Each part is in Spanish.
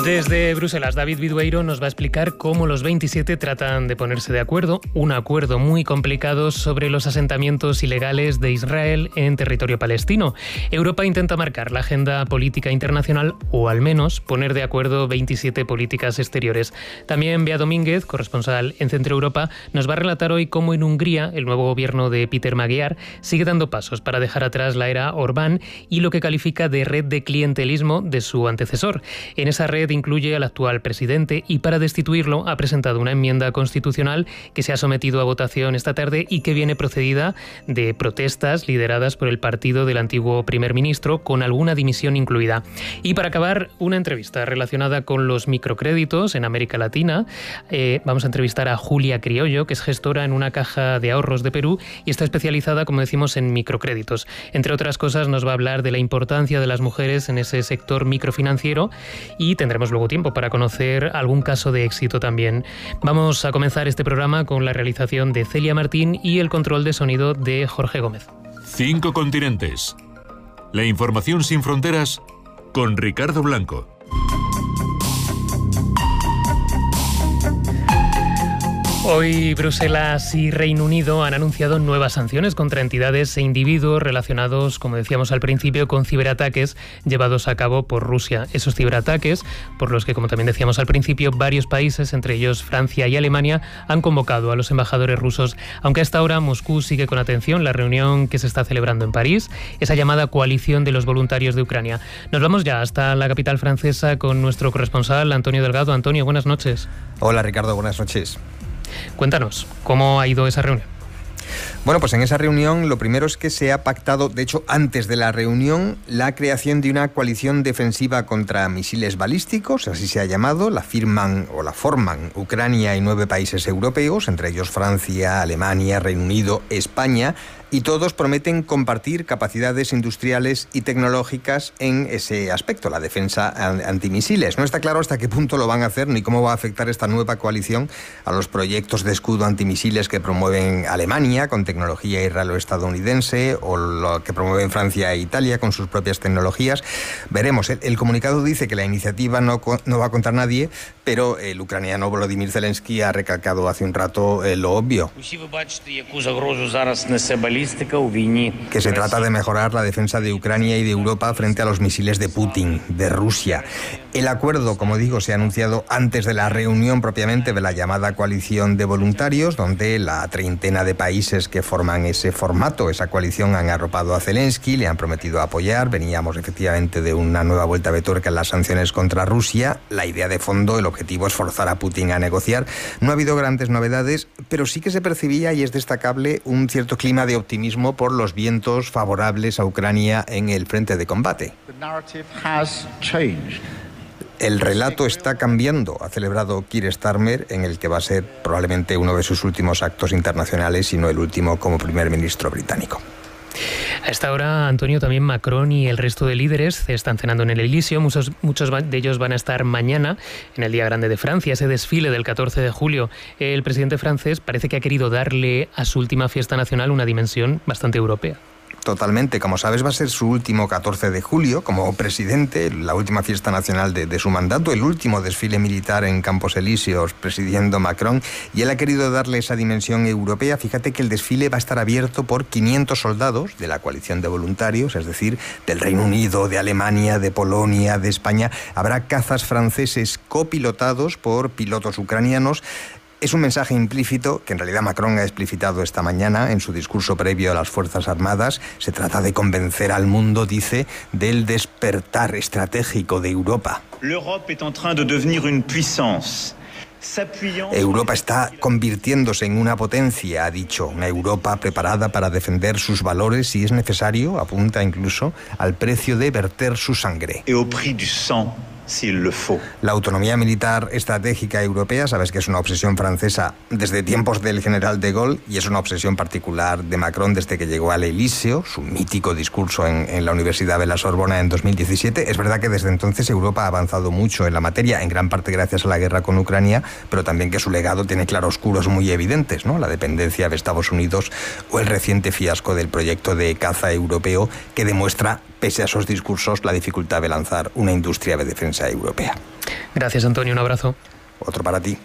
Desde Bruselas, David Bidueiro nos va a explicar cómo los 27 tratan de ponerse de acuerdo, un acuerdo muy complicado sobre los asentamientos ilegales de Israel en territorio palestino. Europa intenta marcar la agenda política internacional o al menos poner de acuerdo 27 políticas exteriores. También Bea Domínguez, corresponsal en Centro Europa, nos va a relatar hoy cómo en Hungría el nuevo gobierno de Peter Magyar sigue dando pasos para dejar atrás la era Orbán y lo que califica de red de clientelismo de su antecesor. En esa red incluye al actual presidente y para destituirlo ha presentado una enmienda constitucional que se ha sometido a votación esta tarde y que viene procedida de protestas lideradas por el partido del antiguo primer ministro, con alguna dimisión incluida. Y para acabar, una entrevista relacionada con los microcréditos en América Latina. Vamos a entrevistar a Julia Criollo, que es gestora en una caja de ahorros de Perú y está especializada, como decimos, en microcréditos. Entre otras cosas, nos va a hablar de la importancia de las mujeres en ese sector microfinanciero y tendremos luego tiempo para conocer algún caso de éxito también. Vamos a comenzar este programa con la realización de Celia Martín y el control de sonido de Jorge Gómez. 5 continentes. La información sin fronteras con Ricardo Blanco. Hoy Bruselas y Reino Unido han anunciado nuevas sanciones contra entidades e individuos relacionados, como decíamos al principio, con ciberataques llevados a cabo por Rusia. Esos ciberataques, por los que, como también decíamos al principio, varios países, entre ellos Francia y Alemania, han convocado a los embajadores rusos. Aunque a esta hora Moscú sigue con atención la reunión que se está celebrando en París, esa llamada coalición de los voluntarios de Ucrania. Nos vamos ya hasta la capital francesa con nuestro corresponsal Antonio Delgado. Antonio, buenas noches. Hola Ricardo, buenas noches. Cuéntanos, ¿cómo ha ido esa reunión? Bueno, pues en esa reunión lo primero es que se ha pactado, de hecho antes de la reunión, la creación de una coalición defensiva contra misiles balísticos, así se ha llamado. La forman Ucrania y 9 países europeos, entre ellos Francia, Alemania, Reino Unido, España, y todos prometen compartir capacidades industriales y tecnológicas en ese aspecto, la defensa antimisiles. No está claro hasta qué punto lo van a hacer ni cómo va a afectar esta nueva coalición a los proyectos de escudo antimisiles que promueven Alemania con tecnología israelo-estadounidense o lo que promueven Francia e Italia con sus propias tecnologías. Veremos. El comunicado dice que la iniciativa no va a contar nadie, pero el ucraniano Volodymyr Zelensky ha recalcado hace un rato lo obvio, que se trata de mejorar la defensa de Ucrania y de Europa frente a los misiles de Putin, de Rusia. El acuerdo, como digo, se ha anunciado antes de la reunión propiamente de la llamada coalición de voluntarios, donde la treintena de países que forman ese formato, esa coalición, han arropado a Zelensky, le han prometido apoyar. Veníamos efectivamente de una nueva vuelta de tuerca en las sanciones contra Rusia. La idea de fondo, el objetivo es forzar a Putin a negociar. No ha habido grandes novedades, pero sí que se percibía, y es destacable, un cierto clima de optimismo por los vientos favorables a Ucrania en el frente de combate. El relato está cambiando, ha celebrado Keir Starmer, en el que va a ser probablemente uno de sus últimos actos internacionales y no el último como primer ministro británico. A esta hora, Antonio, también Macron y el resto de líderes están cenando en el Elíseo. Muchos de ellos van a estar mañana en el Día Grande de Francia, ese desfile del 14 de julio. El presidente francés parece que ha querido darle a su última fiesta nacional una dimensión bastante europea. Totalmente. Como sabes, va a ser su último 14 de julio como presidente, la última fiesta nacional de su mandato, el último desfile militar en Campos Elíseos presidiendo Macron, y él ha querido darle esa dimensión europea. Fíjate que el desfile va a estar abierto por 500 soldados de la coalición de voluntarios, es decir, del Reino Unido, de Alemania, de Polonia, de España. Habrá cazas franceses copilotados por pilotos ucranianos. Es un mensaje implícito que en realidad Macron ha explicitado esta mañana en su discurso previo a las Fuerzas Armadas. Se trata de convencer al mundo, dice, del despertar estratégico de Europa. Europa está convirtiéndose en una potencia, ha dicho, una Europa preparada para defender sus valores si es necesario, apunta incluso, al precio de verter su sangre. La autonomía militar estratégica europea, sabes que es una obsesión francesa desde tiempos del general de Gaulle y es una obsesión particular de Macron desde que llegó al Elíseo, su mítico discurso en la Universidad de la Sorbona en 2017. Es verdad que desde entonces Europa ha avanzado mucho en la materia, en gran parte gracias a la guerra con Ucrania, pero también que su legado tiene claroscuros muy evidentes, ¿no? La dependencia de Estados Unidos o el reciente fiasco del proyecto de caza europeo que demuestra, pese a esos discursos, la dificultad de lanzar una industria de defensa europea. Gracias, Antonio, un abrazo. Otro para ti.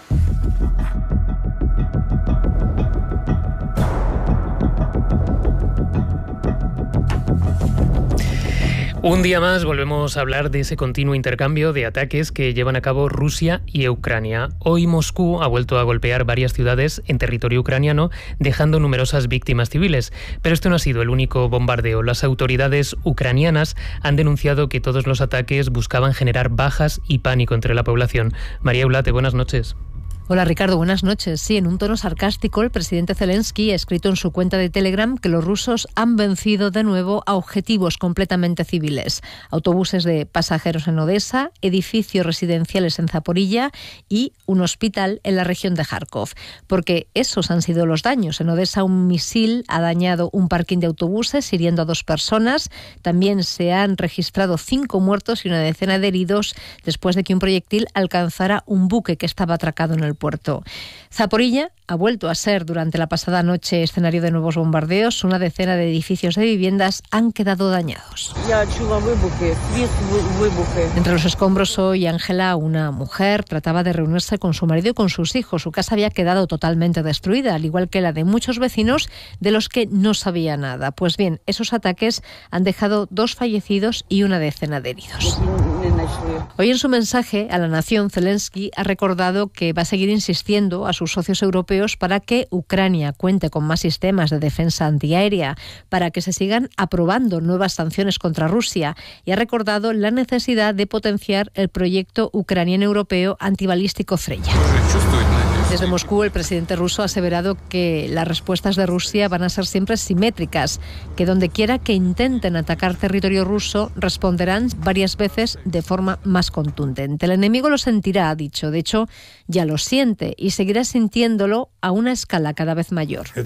Un día más volvemos a hablar de ese continuo intercambio de ataques que llevan a cabo Rusia y Ucrania. Hoy Moscú ha vuelto a golpear varias ciudades en territorio ucraniano, dejando numerosas víctimas civiles. Pero esto no ha sido el único bombardeo. Las autoridades ucranianas han denunciado que todos los ataques buscaban generar bajas y pánico entre la población. María Eulate, buenas noches. Hola Ricardo, buenas noches. Sí, en un tono sarcástico, el presidente Zelensky ha escrito en su cuenta de Telegram que los rusos han vencido de nuevo a objetivos completamente civiles. Autobuses de pasajeros en Odessa, edificios residenciales en Zaporilla y un hospital en la región de Kharkov. Porque esos han sido los daños. En Odessa un misil ha dañado un parking de autobuses, hiriendo a 2 personas. También se han registrado 5 muertos y una decena de heridos después de que un proyectil alcanzara un buque que estaba atracado en el puerto. Zaporilla ha vuelto a ser durante la pasada noche escenario de nuevos bombardeos. Una decena de edificios de viviendas han quedado dañados. Entre los escombros hoy Ángela, una mujer, trataba de reunirse con su marido y con sus hijos. Su casa había quedado totalmente destruida, al igual que la de muchos vecinos de los que no sabía nada. Pues bien, esos ataques han dejado 2 fallecidos y una decena de heridos. Hoy en su mensaje a la nación, Zelensky ha recordado que va a seguir insistiendo a sus socios europeos para que Ucrania cuente con más sistemas de defensa antiaérea, para que se sigan aprobando nuevas sanciones contra Rusia, y ha recordado la necesidad de potenciar el proyecto ucraniano europeo antibalístico Freya. Desde Moscú, el presidente ruso ha aseverado que las respuestas de Rusia van a ser siempre simétricas, que donde quiera que intenten atacar territorio ruso, responderán varias veces de forma más contundente. El enemigo lo sentirá, ha dicho. De hecho, ya lo siente y seguirá sintiéndolo a una escala cada vez mayor. El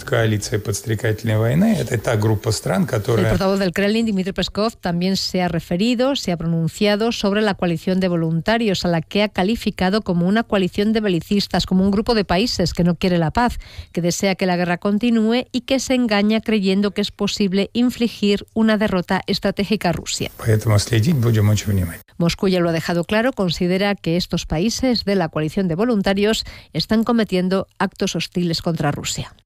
portavoz del Kremlin, Dmitry Peskov, también se ha pronunciado sobre la coalición de voluntarios, a la que ha calificado como una coalición de belicistas, como un grupo de países que no quiere la paz, que desea que la guerra continúe y que se engaña creyendo que es posible infligir una derrota estratégica a Rusia. Moscú ya lo ha dejado claro, considera que estos países de la coalición de voluntarios están cometiendo actos hostiles contra Rusia.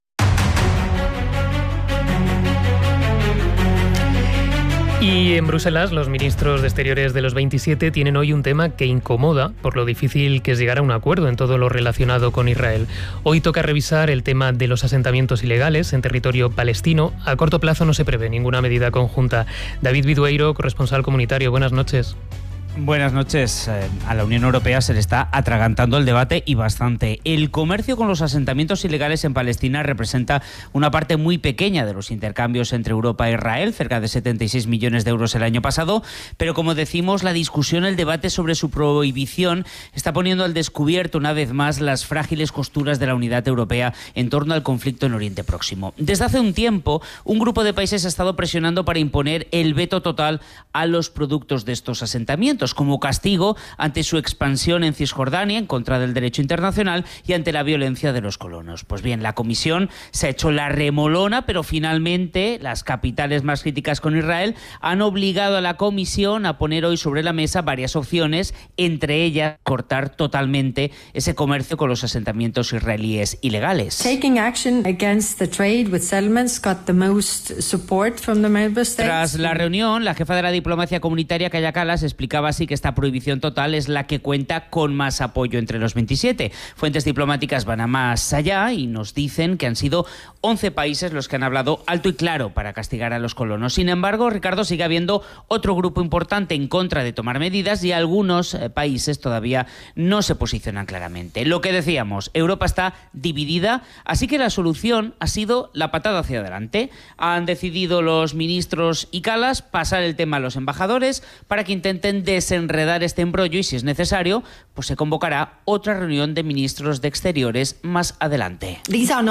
Y en Bruselas, los ministros de Exteriores de los 27 tienen hoy un tema que incomoda por lo difícil que es llegar a un acuerdo en todo lo relacionado con Israel. Hoy toca revisar el tema de los asentamientos ilegales en territorio palestino. A corto plazo no se prevé ninguna medida conjunta. David Vidueiro, corresponsal comunitario, buenas noches. Buenas noches. A la Unión Europea se le está atragantando el debate y bastante. El comercio con los asentamientos ilegales en Palestina representa una parte muy pequeña de los intercambios entre Europa e Israel, cerca de 76 millones de euros el año pasado, pero como decimos, la discusión, el debate sobre su prohibición está poniendo al descubierto una vez más las frágiles costuras de la unidad europea en torno al conflicto en Oriente Próximo. Desde hace un tiempo, un grupo de países ha estado presionando para imponer el veto total a los productos de estos asentamientos, como castigo ante su expansión en Cisjordania, en contra del derecho internacional y ante la violencia de los colonos. Pues bien, la Comisión se ha hecho la remolona, pero finalmente las capitales más críticas con Israel han obligado a la Comisión a poner hoy sobre la mesa varias opciones, entre ellas cortar totalmente ese comercio con los asentamientos israelíes ilegales. Tras la reunión, la jefa de la diplomacia comunitaria, Kaja Kallas, explicaba así que esta prohibición total es la que cuenta con más apoyo entre los 27. Fuentes diplomáticas van a más allá y nos dicen que han sido 11 países los que han hablado alto y claro para castigar a los colonos. Sin embargo, Ricardo, sigue habiendo otro grupo importante en contra de tomar medidas y algunos países todavía no se posicionan claramente. Lo que decíamos, Europa está dividida, así que la solución ha sido la patada hacia adelante. Han decidido los ministros y Kallas pasar el tema a los embajadores para que intenten desenredar este embrollo y, si es necesario, pues se convocará otra reunión de ministros de Exteriores más adelante.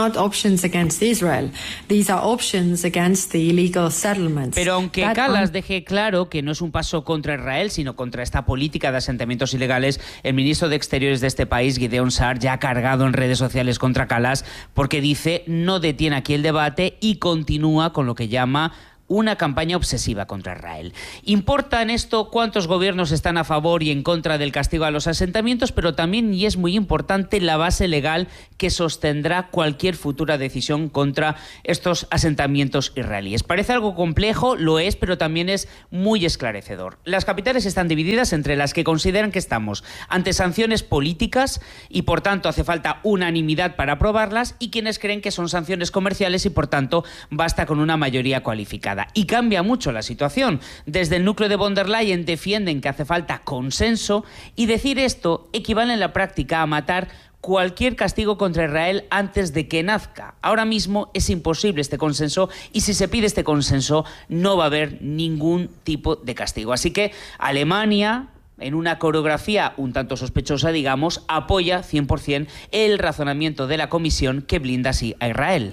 Pero aunque Kallas deje claro que no es un paso contra Israel, sino contra esta política de asentamientos ilegales, el ministro de Exteriores de este país, Gideon Saar, ya ha cargado en redes sociales contra Kallas porque dice no detiene aquí el debate y continúa con lo que llama una campaña obsesiva contra Israel. Importa en esto cuántos gobiernos están a favor y en contra del castigo a los asentamientos, pero también, y es muy importante, la base legal que sostendrá cualquier futura decisión contra estos asentamientos israelíes. Parece algo complejo, lo es, pero también es muy esclarecedor. Las capitales están divididas entre las que consideran que estamos ante sanciones políticas y por tanto hace falta unanimidad para aprobarlas, y quienes creen que son sanciones comerciales y por tanto basta con una mayoría cualificada. Y cambia mucho la situación. Desde el núcleo de von der Leyen defienden que hace falta consenso, y decir esto equivale en la práctica a matar cualquier castigo contra Israel antes de que nazca. Ahora mismo es imposible este consenso, y si se pide este consenso no va a haber ningún tipo de castigo. Así que Alemania, en una coreografía un tanto sospechosa, digamos, apoya 100% el razonamiento de la Comisión, que blinda así a Israel.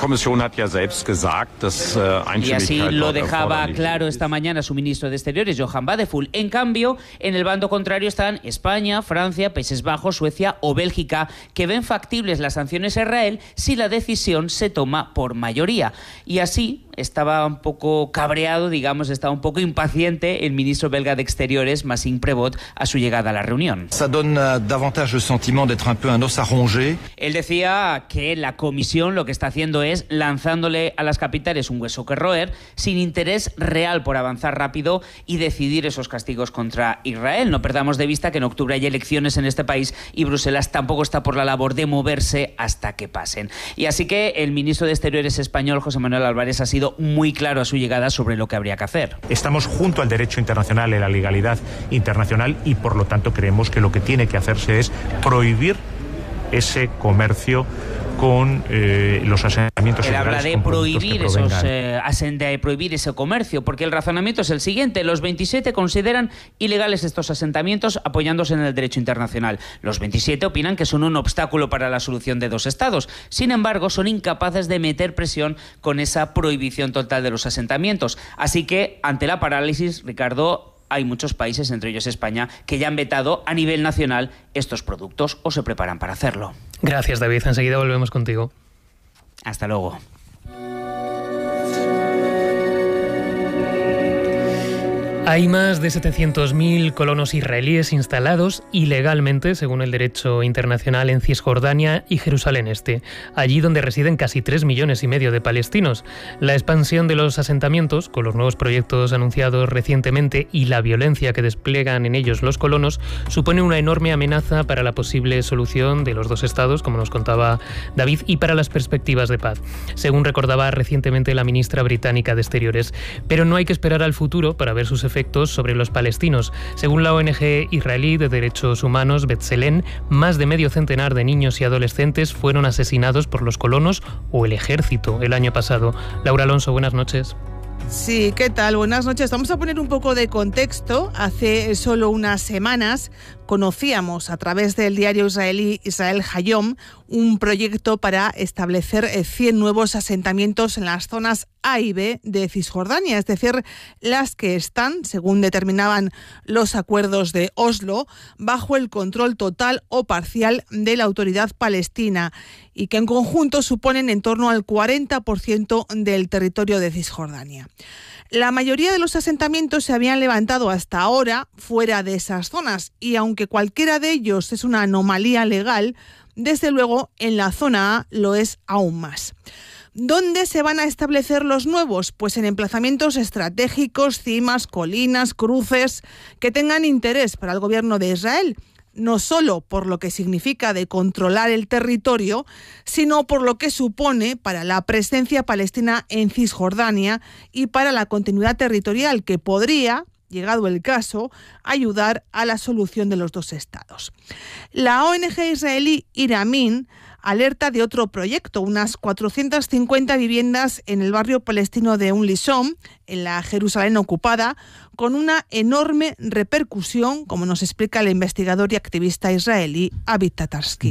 Y así lo dejaba claro esta mañana su ministro de Exteriores, Johan Wadephul. En cambio, en el bando contrario están España, Francia, Países Bajos, Suecia o Bélgica, que ven factibles las sanciones a Israel si la decisión se toma por mayoría. Y así estaba un poco cabreado, digamos, estaba un poco impaciente el ministro belga de Exteriores, Maxime Prévost, a su llegada a la reunión. Él decía que la Comisión lo que está haciendo es lanzándole a las capitales un hueso que roer, sin interés real por avanzar rápido y decidir esos castigos contra Israel. No perdamos de vista que en octubre hay elecciones en este país y Bruselas tampoco está por la labor de moverse hasta que pasen. Y así que el ministro de Exteriores español, José Manuel Álvarez, ha sido muy claro a su llegada sobre lo que habría que hacer. Estamos junto al derecho internacional y la legalidad internacional, y por lo tanto creemos que lo que tiene que hacerse es prohibir ese comercio con los asentamientos ilegales. Él habla de prohibir ese comercio, porque el razonamiento es el siguiente: los 27 consideran ilegales estos asentamientos apoyándose en el derecho internacional. Los 27 opinan que son un obstáculo para la solución de dos estados. Sin embargo, son incapaces de meter presión con esa prohibición total de los asentamientos. Así que, ante la parálisis, Ricardo, hay muchos países, entre ellos España, que ya han vetado a nivel nacional estos productos o se preparan para hacerlo. Gracias, David. Enseguida volvemos contigo. Hasta luego. Hay más de 700.000 colonos israelíes instalados ilegalmente, según el derecho internacional, en Cisjordania y Jerusalén Este, allí donde residen casi 3,5 millones de palestinos. La expansión de los asentamientos, con los nuevos proyectos anunciados recientemente y la violencia que despliegan en ellos los colonos, supone una enorme amenaza para la posible solución de los dos estados, como nos contaba David, y para las perspectivas de paz, según recordaba recientemente la ministra británica de Exteriores. Pero no hay que esperar al futuro para ver sus efectos sobre los palestinos. Según la ONG israelí de derechos humanos B'Tselem, más de medio centenar de niños y adolescentes fueron asesinados por los colonos o el ejército el año pasado. Laura Alonso, buenas noches. Sí, ¿qué tal? Buenas noches. Vamos a poner un poco de contexto. Hace solo unas semanas conocíamos a través del diario israelí Israel Hayom un proyecto para establecer 100 nuevos asentamientos en las zonas A y B de Cisjordania, es decir, las que están, según determinaban los acuerdos de Oslo, bajo el control total o parcial de la autoridad palestina, y que en conjunto suponen en torno al 40% del territorio de Cisjordania. La mayoría de los asentamientos se habían levantado hasta ahora fuera de esas zonas, y aunque cualquiera de ellos es una anomalía legal, desde luego en la zona A lo es aún más. ¿Dónde se van a establecer los nuevos? Pues en emplazamientos estratégicos, cimas, colinas, cruces, que tengan interés para el gobierno de Israel, no solo por lo que significa de controlar el territorio, sino por lo que supone para la presencia palestina en Cisjordania y para la continuidad territorial, que podría, llegado el caso, ayudar a la solución de los dos estados. La ONG israelí Iramin alerta de otro proyecto, unas 450 viviendas en el barrio palestino de Un Lishon, en la Jerusalén ocupada, con una enorme repercusión, como nos explica el investigador y activista israelí Avid Tatarsky.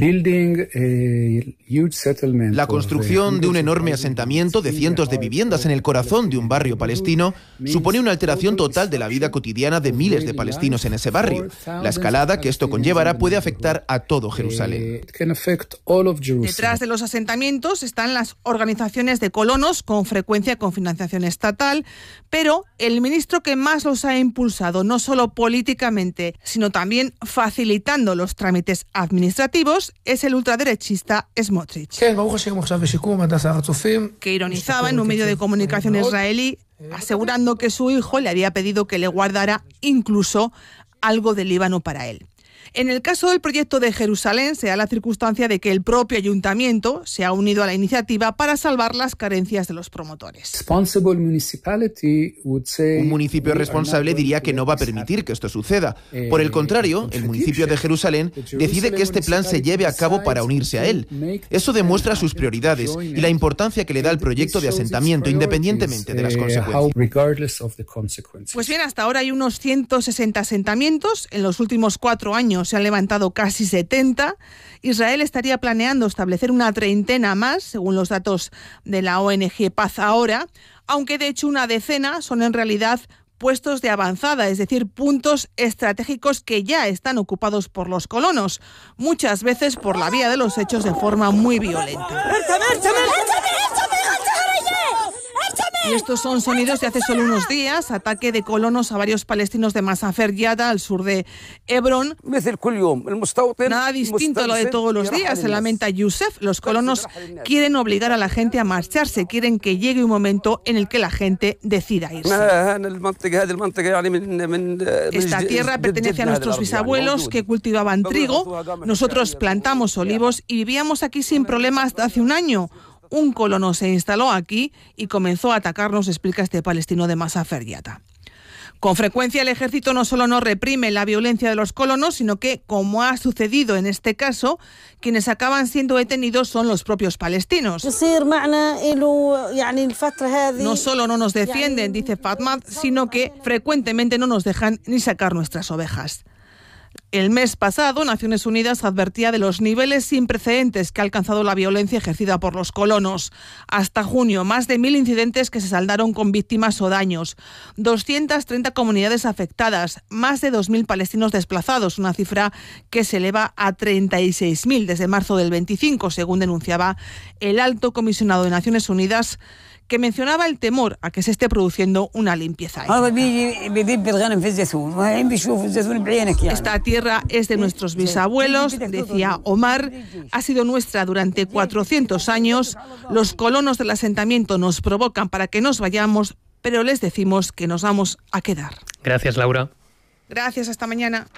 La construcción de un enorme asentamiento de cientos de viviendas en el corazón de un barrio palestino supone una alteración total de la vida cotidiana de miles de palestinos en ese barrio. La escalada que esto conllevará puede afectar a todo Jerusalén. Detrás de los asentamientos están las organizaciones de colonos, con frecuencia con financiación estatal, pero el ministro que más los ha impulsado, no solo políticamente, sino también facilitando los trámites administrativos, es el ultraderechista Smotrich, que ironizaba en un medio de comunicación israelí, asegurando que su hijo le había pedido que le guardara incluso algo del Líbano para él. En el caso del proyecto de Jerusalén se da la circunstancia de que el propio ayuntamiento se ha unido a la iniciativa para salvar las carencias de los promotores. Un municipio responsable diría que no va a permitir que esto suceda. Por el contrario, el municipio de Jerusalén decide que este plan se lleve a cabo para unirse a él. Eso demuestra sus prioridades y la importancia que le da al proyecto de asentamiento, independientemente de las consecuencias. Pues bien, hasta ahora hay unos 160 asentamientos. En los últimos 4 años se han levantado casi 70. Israel estaría planeando establecer una treintena más, según los datos de la ONG Paz Ahora, aunque de hecho una decena son en realidad puestos de avanzada, es decir, puntos estratégicos que ya están ocupados por los colonos, muchas veces por la vía de los hechos de forma muy violenta. Y estos son sonidos de hace solo unos días, ataque de colonos a varios palestinos de Masafer Yada, al sur de Hebrón. Nada distinto a lo de todos los días, se lamenta Youssef. Los colonos quieren obligar a la gente a marcharse, quieren que llegue un momento en el que la gente decida irse. Esta tierra pertenece a nuestros bisabuelos que cultivaban trigo. Nosotros plantamos olivos y vivíamos aquí sin problemas hasta hace un año. Un colono se instaló aquí y comenzó a atacarnos, explica este palestino de Masafer Yada. Con frecuencia el ejército no solo no reprime la violencia de los colonos, sino que, como ha sucedido en este caso, quienes acaban siendo detenidos son los propios palestinos. No solo no nos defienden, dice Fatmad, sino que frecuentemente no nos dejan ni sacar nuestras ovejas. El mes pasado, Naciones Unidas advertía de los niveles sin precedentes que ha alcanzado la violencia ejercida por los colonos. Hasta junio, más de 1.000 incidentes que se saldaron con víctimas o daños, 230 comunidades afectadas, más de 2.000 palestinos desplazados, una cifra que se eleva a 36.000 desde marzo del 25, según denunciaba el alto comisionado de Naciones Unidas, que mencionaba el temor a que se esté produciendo una limpieza étnica. Esta tierra es de nuestros bisabuelos, decía Omar, ha sido nuestra durante 400 años. Los colonos del asentamiento nos provocan para que nos vayamos, pero les decimos que nos vamos a quedar. Gracias, Laura. Gracias, hasta mañana.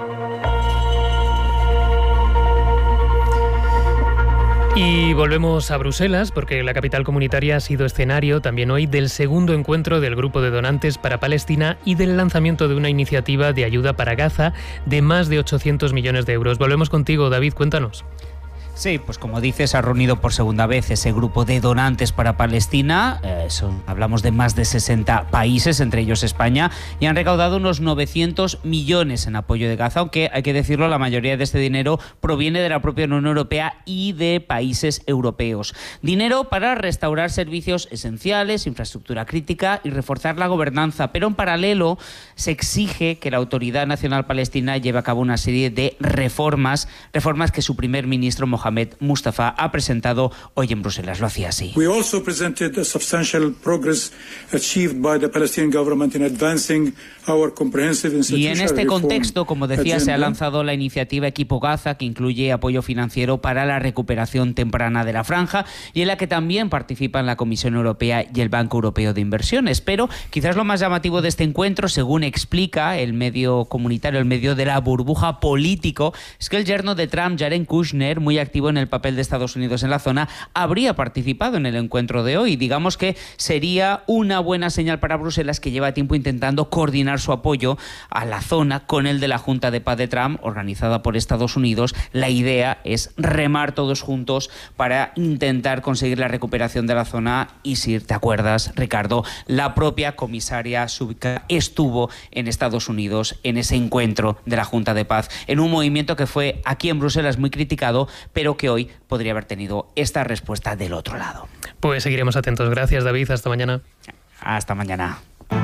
Y volvemos a Bruselas, porque la capital comunitaria ha sido escenario también hoy del segundo encuentro del Grupo de Donantes para Palestina y del lanzamiento de una iniciativa de ayuda para Gaza de más de 800 millones de euros. Volvemos contigo, David, cuéntanos. Sí, pues como dices, ha reunido por segunda vez ese grupo de donantes para Palestina. Hablamos de más de 60 países, entre ellos España, y han recaudado unos 900 millones en apoyo de Gaza, aunque hay que decirlo, la mayoría de este dinero proviene de la propia Unión Europea y de países europeos. Dinero para restaurar servicios esenciales, infraestructura crítica y reforzar la gobernanza, pero en paralelo se exige que la Autoridad Nacional Palestina lleve a cabo una serie de reformas que su primer ministro Mohamed Mustafa ha presentado hoy en Bruselas. Lo hacía así. We also presented a substantial progress achieved by the Palestinian government in advancing our comprehensive institutional reform. Y en este contexto, como decía, agenda. se ha lanzado la iniciativa Equipo Gaza, que incluye apoyo financiero para la recuperación temprana de la franja y en la que también participan la Comisión Europea y el Banco Europeo de Inversiones. Pero quizás lo más llamativo de este encuentro, según explica el medio comunitario, el medio de la burbuja político, es que el yerno de Trump, Jared Kushner, muy activo activo en el papel de Estados Unidos en la zona, habría participado en el encuentro de hoy. Digamos que sería una buena señal para Bruselas, que lleva tiempo intentando coordinar su apoyo a la zona con el de la Junta de Paz de Trump, organizada por Estados Unidos. La idea es remar todos juntos para intentar conseguir la recuperación de la zona. Y si te acuerdas, Ricardo, la propia comisaria Šuica estuvo en Estados Unidos en ese encuentro de la Junta de Paz, en un movimiento que fue aquí en Bruselas muy criticado, pero que hoy podría haber tenido esta respuesta del otro lado. Pues seguiremos atentos. Gracias, David. Hasta mañana. Hasta mañana.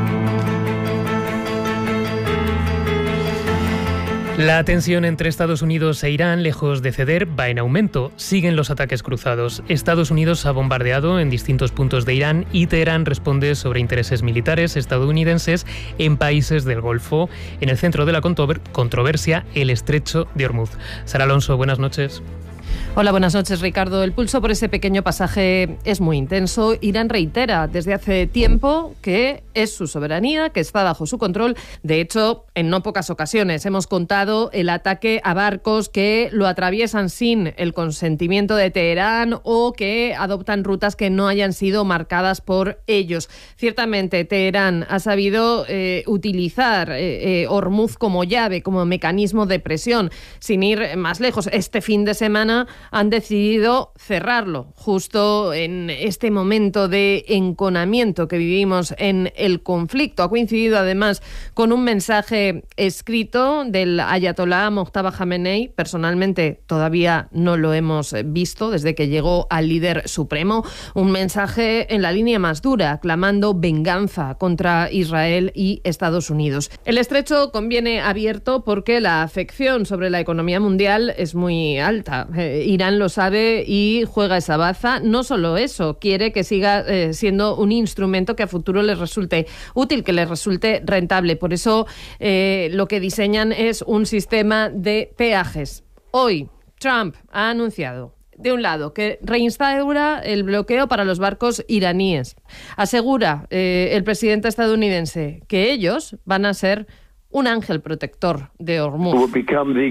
La tensión entre Estados Unidos e Irán, lejos de ceder, va en aumento. Siguen los ataques cruzados. Estados Unidos ha bombardeado en distintos puntos de Irán y Teherán responde sobre intereses militares estadounidenses en países del Golfo. En el centro de la controversia, el estrecho de Hormuz. Sara Alonso, buenas noches. Hola, buenas noches, Ricardo. El pulso por ese pequeño pasaje es muy intenso. Irán reitera desde hace tiempo que es su soberanía, que está bajo su control. De hecho, en no pocas ocasiones hemos contado el ataque a barcos que lo atraviesan sin el consentimiento de Teherán o que adoptan rutas que no hayan sido marcadas por ellos. Ciertamente, Teherán ha sabido utilizar Hormuz como llave, como mecanismo de presión. Sin ir más lejos, este fin de semana han decidido cerrarlo justo en este momento de enconamiento que vivimos en el conflicto. Ha coincidido además con un mensaje escrito del ayatolá Mojtaba Khamenei. Personalmente todavía no lo hemos visto desde que llegó al líder supremo. Un mensaje en la línea más dura, clamando venganza contra Israel y Estados Unidos. El estrecho conviene abierto porque la afección sobre la economía mundial es muy alta. Irán lo sabe y juega esa baza. No solo eso, quiere que siga siendo un instrumento que a futuro les resulte útil, que les resulte rentable. Por eso lo que diseñan es un sistema de peajes. Hoy Trump ha anunciado, de un lado, que reinstaura el bloqueo para los barcos iraníes. Asegura el presidente estadounidense que ellos van a ser un ángel protector de Hormuz. Y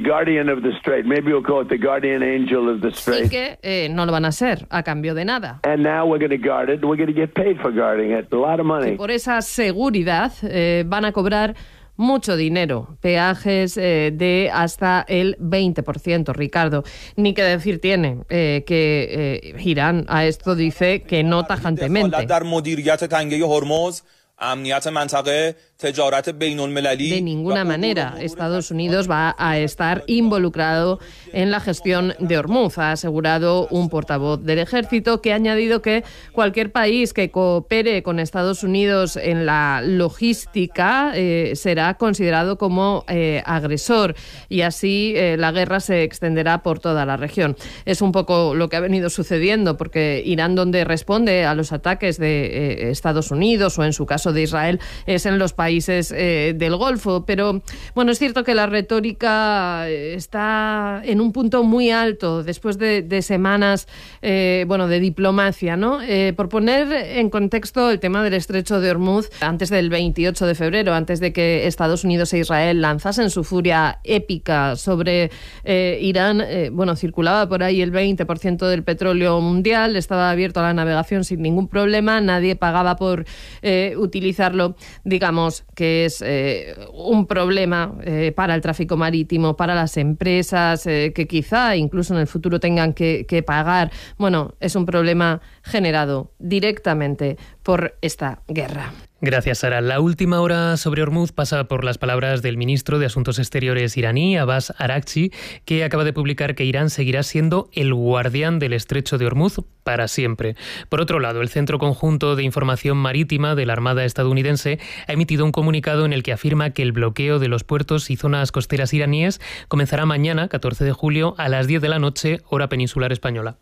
que no lo van a ser a cambio de nada. Que por esa seguridad van a cobrar mucho dinero, peajes de hasta el 20%, Ricardo. Ni que decir tiene que Irán a esto dice que no tajantemente. De ninguna manera Estados Unidos va a estar involucrado en la gestión de Hormuz, ha asegurado un portavoz del ejército, que ha añadido que cualquier país que coopere con Estados Unidos en la logística será considerado como agresor, y así la guerra se extenderá por toda la región. Es un poco lo que ha venido sucediendo, porque Irán, donde responde a los ataques de Estados Unidos o en su caso de Israel, es en los países del Golfo. Pero bueno, es cierto que la retórica está en un punto muy alto después de semanas de diplomacia, ¿no? Por poner en contexto el tema del estrecho de Hormuz, antes del 28 de febrero, antes de que Estados Unidos e Israel lanzasen su furia épica sobre Irán, circulaba por ahí el 20% del petróleo mundial, estaba abierto a la navegación sin ningún problema, nadie pagaba por utilizarlo. Digamos que es un problema para el tráfico marítimo, para las empresas que quizá incluso en el futuro tengan que pagar. Bueno, es un problema generado directamente por esta guerra. Gracias, Sara. La última hora sobre Hormuz pasa por las palabras del ministro de Asuntos Exteriores iraní, Abbas Araghchi, que acaba de publicar que Irán seguirá siendo el guardián del estrecho de Hormuz para siempre. Por otro lado, el Centro Conjunto de Información Marítima de la Armada estadounidense ha emitido un comunicado en el que afirma que el bloqueo de los puertos y zonas costeras iraníes comenzará mañana, 14 de julio, a las 10 de la noche, hora peninsular española.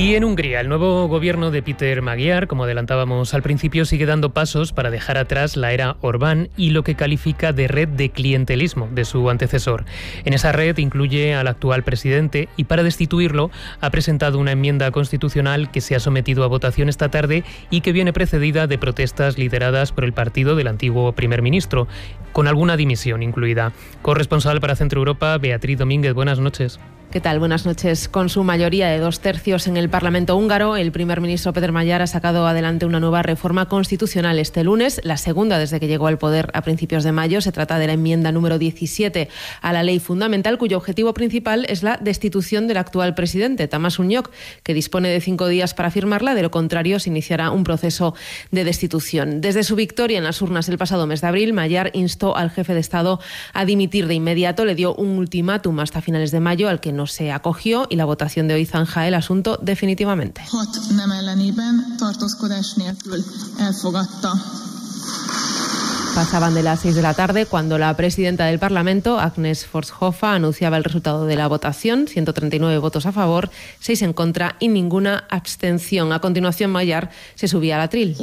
Y en Hungría, el nuevo gobierno de Péter Magyar, como adelantábamos al principio, sigue dando pasos para dejar atrás la era Orbán y lo que califica de red de clientelismo de su antecesor. En esa red incluye al actual presidente y para destituirlo ha presentado una enmienda constitucional que se ha sometido a votación esta tarde y que viene precedida de protestas lideradas por el partido del antiguo primer ministro, con alguna dimisión incluida. Corresponsal para Centro Europa, Beatriz Domínguez, buenas noches. ¿Qué tal? Buenas noches. Con su mayoría de 2/3 en el Parlamento húngaro, el primer ministro Péter Magyar ha sacado adelante una nueva reforma constitucional este lunes, la segunda desde que llegó al poder a principios de mayo. Se trata de la enmienda número 17 a la ley fundamental, cuyo objetivo principal es la destitución del actual presidente, Tamás Unyok, que dispone de 5 días para firmarla. De lo contrario, se iniciará un proceso de destitución. Desde su victoria en las urnas el pasado mes de abril, Magyar instó al jefe de Estado a dimitir de inmediato. Le dio un ultimátum hasta finales de mayo, al que no se acogió, y la votación de hoy zanja el asunto definitivamente. Pasaban de las 6 de la tarde cuando la presidenta del Parlamento, Agnes Forshofa, anunciaba el resultado de la votación: 139 votos a favor, 6 en contra y ninguna abstención. A continuación, Magyar se subía al atril.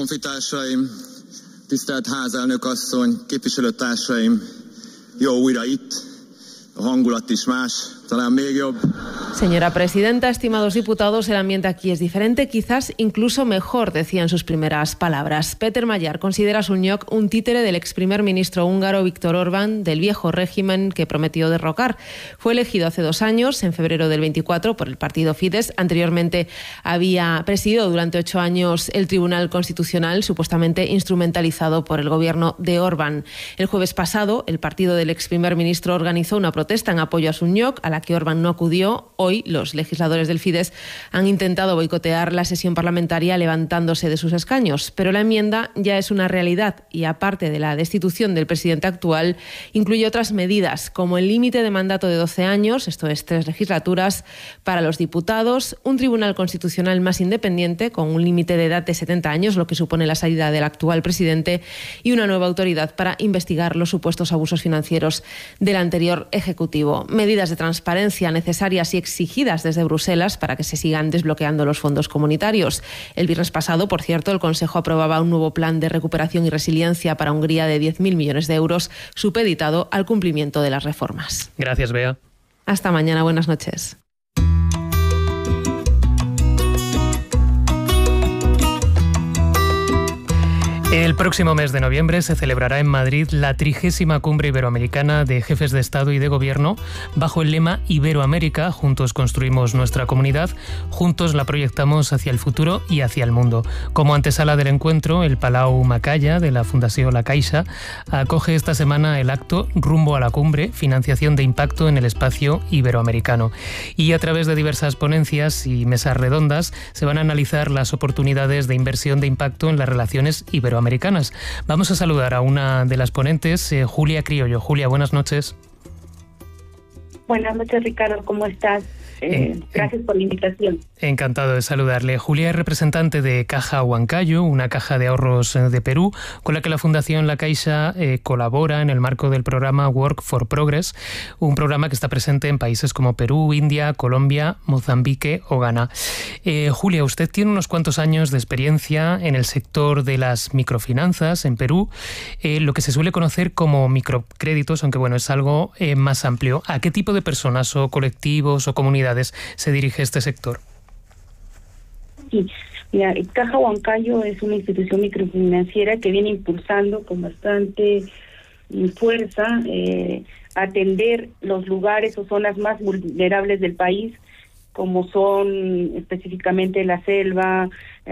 Señora presidenta, estimados diputados, el ambiente aquí es diferente, quizás incluso mejor, decía en sus primeras palabras. Péter Magyar considera a Unyok un títere del ex primer ministro húngaro Viktor Orbán, del viejo régimen que prometió derrocar. Fue elegido hace 2 años, en febrero del 24, por el partido Fidesz. Anteriormente había presidido durante 8 años el Tribunal Constitucional, supuestamente instrumentalizado por el gobierno de Orbán. El jueves pasado, el partido del ex primer ministro organizó una protesta en apoyo a Unyok, a la que Orbán no acudió. Hoy, los legisladores del Fidesz han intentado boicotear la sesión parlamentaria levantándose de sus escaños, pero la enmienda ya es una realidad y, aparte de la destitución del presidente actual, incluye otras medidas, como el límite de mandato de 12 años, esto es 3 legislaturas, para los diputados, un tribunal constitucional más independiente, con un límite de edad de 70 años, lo que supone la salida del actual presidente, y una nueva autoridad para investigar los supuestos abusos financieros del anterior ejecutivo. Medidas de transparencia necesarias y exigidas desde Bruselas para que se sigan desbloqueando los fondos comunitarios. El viernes pasado, por cierto, el Consejo aprobaba un nuevo plan de recuperación y resiliencia para Hungría de 10.000 millones de euros, supeditado al cumplimiento de las reformas. Gracias, Bea. Hasta mañana, buenas noches. El próximo mes de noviembre se celebrará en Madrid la 30ª Cumbre Iberoamericana de Jefes de Estado y de Gobierno, bajo el lema Iberoamérica, juntos construimos nuestra comunidad, juntos la proyectamos hacia el futuro y hacia el mundo. Como antesala del encuentro, el Palau Macaya de la Fundació La Caixa acoge esta semana el acto Rumbo a la Cumbre, financiación de impacto en el espacio iberoamericano. Y a través de diversas ponencias y mesas redondas se van a analizar las oportunidades de inversión de impacto en las relaciones iberoamericanas. Vamos a saludar a una de las ponentes, Julia Criollo. Julia, buenas noches. Buenas noches, Ricardo, ¿cómo estás? Gracias por la invitación. Encantado de saludarle. Julia es representante de Caja Huancayo, una caja de ahorros de Perú, con la que la Fundación La Caixa colabora en el marco del programa Work for Progress, un programa que está presente en países como Perú, India, Colombia, Mozambique o Ghana. Julia, usted tiene unos cuantos años de experiencia en el sector de las microfinanzas en Perú, lo que se suele conocer como microcréditos, aunque bueno, es algo más amplio. ¿A qué tipo de personas o colectivos o comunidades se dirige este sector? Sí, mira, Caja Huancayo es una institución microfinanciera que viene impulsando con bastante fuerza atender los lugares o zonas más vulnerables del país, como son específicamente la selva,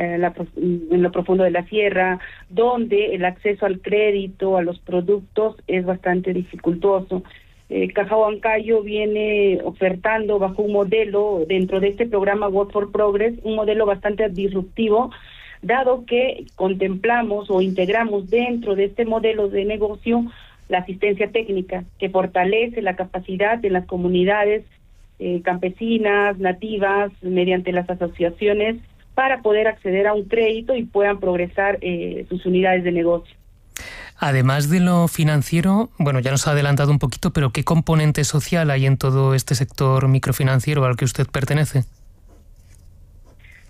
en lo profundo de la sierra, donde el acceso al crédito, a los productos, es bastante dificultoso. Caja Huancayo viene ofertando bajo un modelo dentro de este programa Work for Progress, un modelo bastante disruptivo, dado que contemplamos o integramos dentro de este modelo de negocio la asistencia técnica, que fortalece la capacidad de las comunidades campesinas, nativas, mediante las asociaciones, para poder acceder a un crédito y puedan progresar sus unidades de negocio. Además de lo financiero, bueno, ya nos ha adelantado un poquito, pero ¿qué componente social hay en todo este sector microfinanciero al que usted pertenece?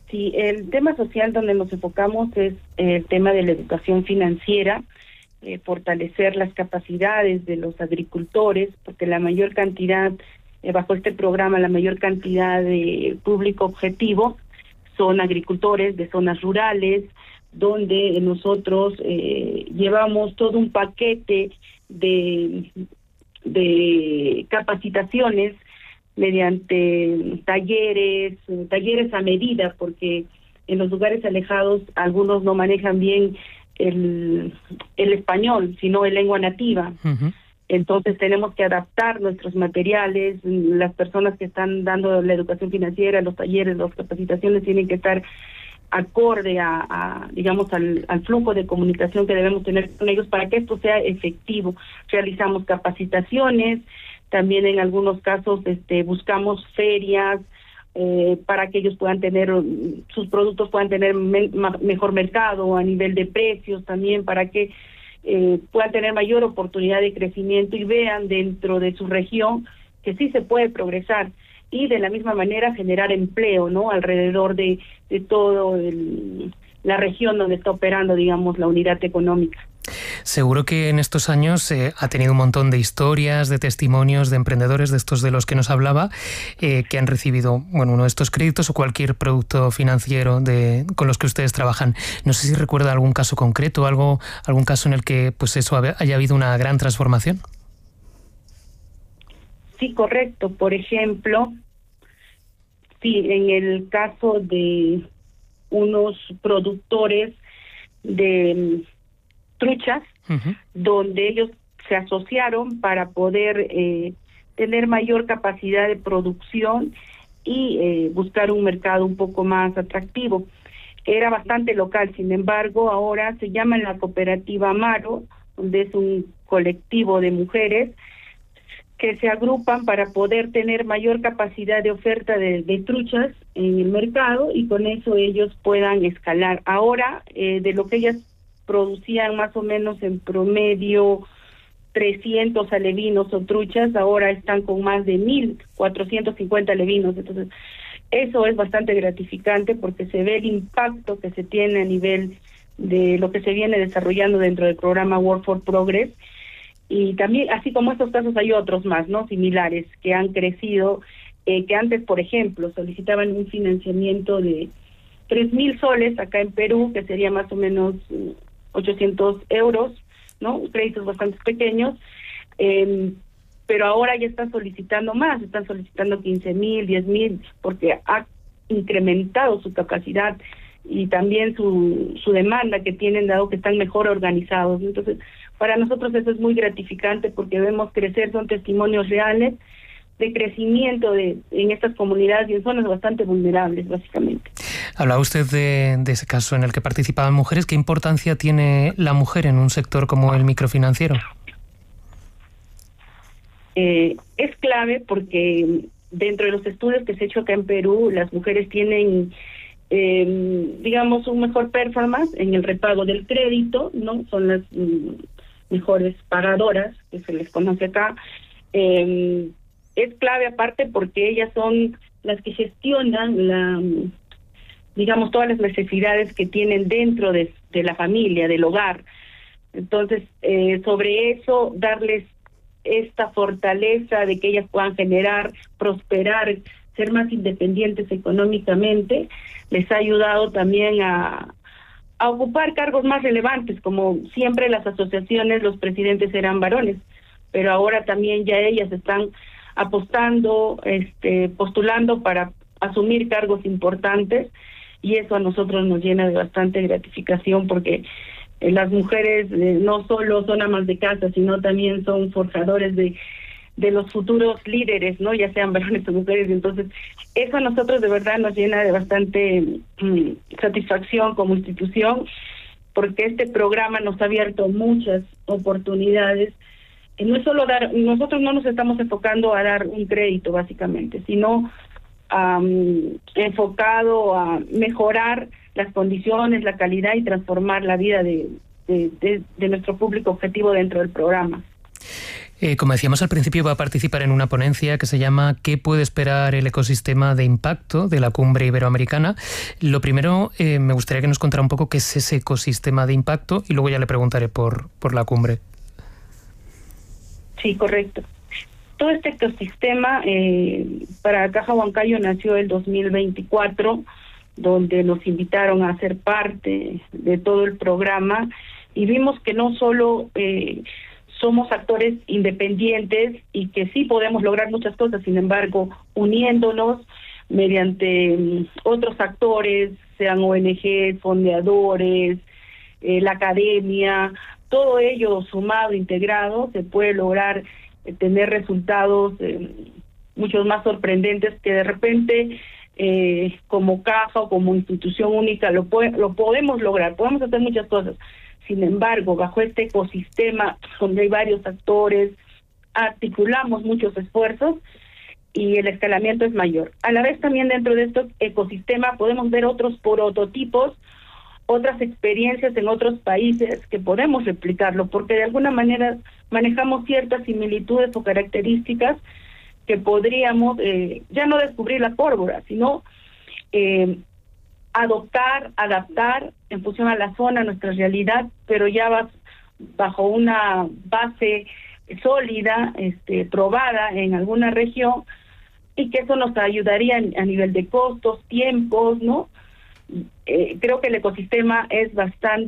Sí, el tema social donde nos enfocamos es el tema de la educación financiera, fortalecer las capacidades de los agricultores, porque la mayor cantidad, bajo este programa, la mayor cantidad de público objetivo son agricultores de zonas rurales, donde nosotros llevamos todo un paquete de capacitaciones mediante talleres a medida, porque en los lugares alejados algunos no manejan bien el español, sino en lengua nativa. Uh-huh. Entonces tenemos que adaptar nuestros materiales, las personas que están dando la educación financiera, los talleres, las capacitaciones tienen que estar acorde digamos, al flujo de comunicación que debemos tener con ellos para que esto sea efectivo. Realizamos capacitaciones, también en algunos casos buscamos ferias para que ellos puedan tener, sus productos puedan tener mejor mercado a nivel de precios también, para que puedan tener mayor oportunidad de crecimiento y vean dentro de su región que sí se puede progresar, y de la misma manera generar empleo, ¿no?, alrededor de todo la región donde está operando, digamos, la unidad económica. Seguro que en estos años ha tenido un montón de historias, de testimonios de emprendedores, de estos de los que nos hablaba, que han recibido, bueno, uno de estos créditos o cualquier producto financiero con los que ustedes trabajan. No sé si recuerda algún caso concreto, algún caso en el que pues eso haya habido una gran transformación. Sí, correcto. Por ejemplo, sí, en el caso de unos productores de truchas, uh-huh, donde ellos se asociaron para poder tener mayor capacidad de producción y buscar un mercado un poco más atractivo. Era bastante local, sin embargo, ahora se llama la cooperativa Amaro, donde es un colectivo de mujeres que se agrupan para poder tener mayor capacidad de oferta de truchas en el mercado, y con eso ellos puedan escalar. Ahora, de lo que ellas producían más o menos en promedio 300 alevinos o truchas, ahora están con más de 1.450 alevinos. Entonces, eso es bastante gratificante porque se ve el impacto que se tiene a nivel de lo que se viene desarrollando dentro del programa Work for Progress. Y también, así como estos casos, hay otros más, ¿no?, similares, que han crecido, que antes, por ejemplo, solicitaban un financiamiento de 3.000 soles acá en Perú, que sería más o menos 800 euros, ¿no?, créditos bastante pequeños, pero ahora ya están solicitando más, están solicitando 15.000, 10.000, porque ha incrementado su capacidad y también su demanda que tienen, dado que están mejor organizados. Entonces, para nosotros eso es muy gratificante porque vemos crecer, son testimonios reales de crecimiento en estas comunidades y en zonas bastante vulnerables, básicamente. Hablaba usted de ese caso en el que participaban mujeres. ¿Qué importancia tiene la mujer en un sector como el microfinanciero? Es clave porque dentro de los estudios que se ha hecho acá en Perú, las mujeres tienen digamos un mejor performance en el repago del crédito, ¿no? Son las mejores pagadoras, que se les conoce acá. Es clave aparte porque ellas son las que gestionan digamos todas las necesidades que tienen dentro de la familia, del hogar. Entonces, sobre eso, darles esta fortaleza de que ellas puedan generar, prosperar, ser más independientes económicamente, les ha ayudado también a ocupar cargos más relevantes. Como siempre las asociaciones, los presidentes eran varones, pero ahora también ya ellas están apostando, postulando para asumir cargos importantes, y eso a nosotros nos llena de bastante gratificación porque las mujeres no solo son amas de casa, sino también son forjadores de los futuros líderes, ¿no?, ya sean varones o mujeres. Entonces, eso a nosotros de verdad nos llena de bastante satisfacción como institución, porque este programa nos ha abierto muchas oportunidades. No es solo nosotros no nos estamos enfocando a dar un crédito básicamente, sino enfocado a mejorar las condiciones, la calidad y transformar la vida de nuestro público objetivo dentro del programa. Como decíamos al principio, va a participar en una ponencia que se llama ¿Qué puede esperar el ecosistema de impacto de la Cumbre Iberoamericana? Lo primero, me gustaría que nos contara un poco qué es ese ecosistema de impacto y luego ya le preguntaré por la cumbre. Sí, correcto. Todo este ecosistema para Caja Huancayo nació el 2024, donde nos invitaron a ser parte de todo el programa y vimos que no solo somos actores independientes y que sí podemos lograr muchas cosas, sin embargo, uniéndonos mediante otros actores, sean ONG, fondeadores, la academia, todo ello sumado, integrado, se puede lograr tener resultados muchos más sorprendentes que de repente como caja o como institución única lo podemos lograr, podemos hacer muchas cosas. Sin embargo, bajo este ecosistema donde hay varios actores, articulamos muchos esfuerzos y el escalamiento es mayor. A la vez también dentro de este ecosistema podemos ver otros prototipos, otras experiencias en otros países que podemos replicarlo, porque de alguna manera manejamos ciertas similitudes o características que podríamos ya no descubrir la pólvora, sino adoptar, adaptar en función a la zona, a nuestra realidad, pero ya bajo una base sólida, probada en alguna región, y que eso nos ayudaría a nivel de costos, tiempos, ¿no? Creo que el ecosistema es